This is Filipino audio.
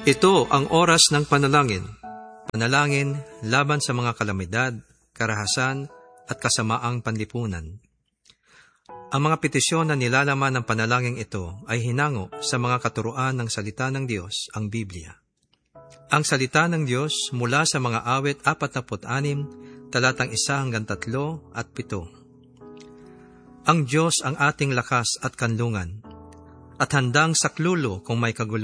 Ito ang oras ng panalangin. Panalangin laban sa mga kalamidad, karahasan, at kasamaang panlipunan. Ang mga petisyon na nilalaman ng panalangin ito ay hinango sa mga katuruan ng salita ng Diyos, ang Biblia. Ang salita ng Diyos mula sa mga awit 46, talatang 1-3 at 7. Ang Diyos ang ating lakas at kanlungan, at handang saklulo kung may kaguluhan.